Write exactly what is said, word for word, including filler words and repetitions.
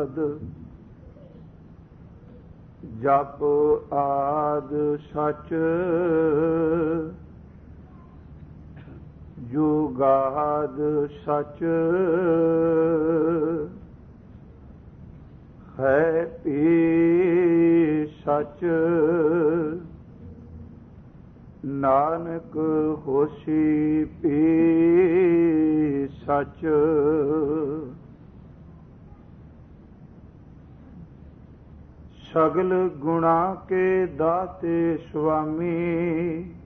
ਆਦ ਜਪ ਆਦ ਸਚ ਜੁਗਾਦ ਸਚ ਹੈ ਪੀ ਸਚ ਨਾਨਕ ਹੋਸੀ ਪੀ ਸਚ। ਸਗਲ ਗੁਣਾ ਕੇ ਦਾਤੇ ਸੁਆਮੀ